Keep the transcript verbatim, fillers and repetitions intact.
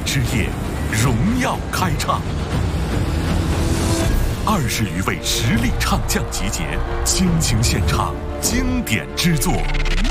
之夜，荣耀开唱。二十余位实力唱将集结，倾情献唱经典之作。